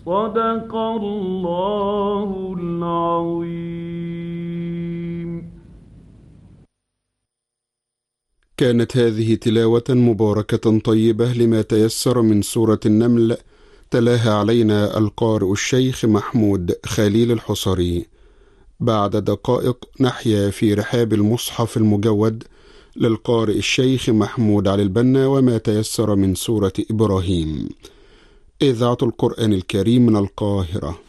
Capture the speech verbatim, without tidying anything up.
صدق الله العظيم. كانت هذه تلاوة مباركة طيبة لما تيسر من سورة النمل، تلاها علينا القارئ الشيخ محمود خليل الحصري. بعد دقائق نحيا في رحاب المصحف المجود للقارئ الشيخ محمود علي البنا وما تيسر من سورة إبراهيم. إذاعة القرآن الكريم من القاهرة.